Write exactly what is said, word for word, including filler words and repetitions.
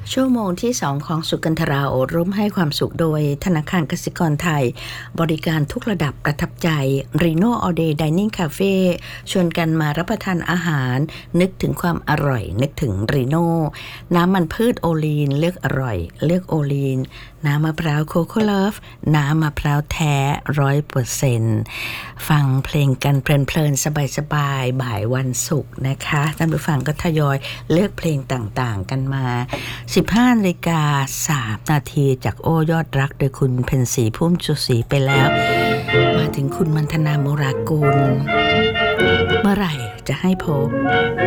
ชั่วโมงที่สองของสุกันทราโอรุ่มให้ความสุขโดยธนาคารกสิกรไทยบริการทุกระดับประทับใจ Reno All Day Dining Cafe ชวนกันมารับประทานอาหารนึกถึงความอร่อยนึกถึง Reno น้ำมันพืชโอลีนเลือกอร่อยเลือกโอลีนน้ำมะพร้าวโคโค่เลิฟน้ำมะพร้าวแท้ร้อยเปอร์เซ็นต์ฟังเพลงกันเพลินๆสบายๆบ่ายวันศุกร์นะคะท่านผู้ฟังก็ทยอยเลือกเพลงต่างๆกันมาสิบห้านาฬิกาสามนาทีจากโอ้ยอดรักโดยคุณเพ็ญศรีพุ่มจุศรีไปแล้วมาถึงคุณมันธนาโมรากุลเมื่อไหร่จะให้พบ